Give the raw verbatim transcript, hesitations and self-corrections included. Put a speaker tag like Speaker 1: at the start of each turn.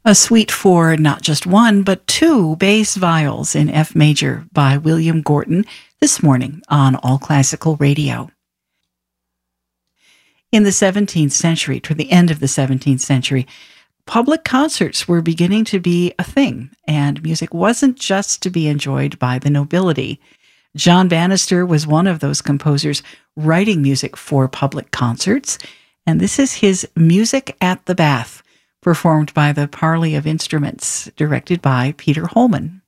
Speaker 1: A suite for not just one, but two bass viols in F major by William Gorton this morning on All Classical Radio. In the seventeenth century, toward the end of the seventeenth century, public concerts were beginning to be a thing, and music wasn't just to be enjoyed by the nobility. John Bannister was one of those composers writing music for public concerts, and this is his Music at the Bath, performed by the Parley of Instruments, directed by Peter Holman.